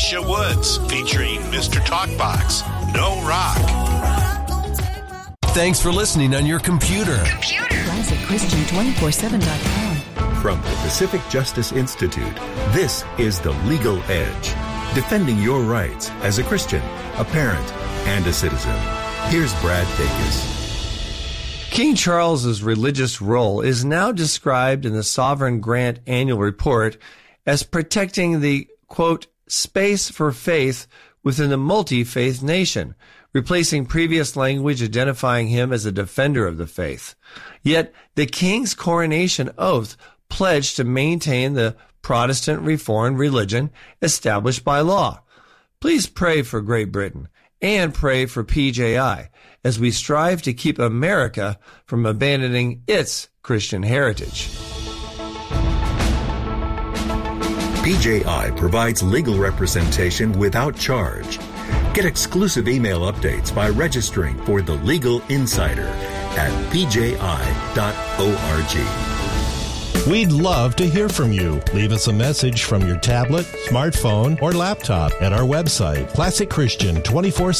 Alicia Woods, featuring Mr. Talkbox, No Rock. Thanks for listening on your computer. ClassicChristian247.com. From the Pacific Justice Institute, this is The Legal Edge, defending your rights as a Christian, a parent, and a citizen. Here's Brad Dacus. King Charles's religious role is now described in the Sovereign Grant Annual Report as protecting the, quote, space for faith within the multi-faith nation, replacing previous language identifying him as a defender of the faith. Yet, the king's coronation oath pledged to maintain the Protestant Reformed religion established by law. Please pray for Great Britain and pray for PJI as we strive to keep America from abandoning its Christian heritage. PJI provides legal representation without charge. Get exclusive email updates by registering for The Legal Insider at pji.org. We'd love to hear from you. Leave us a message from your tablet, smartphone, or laptop at our website, ClassicChristian247.com.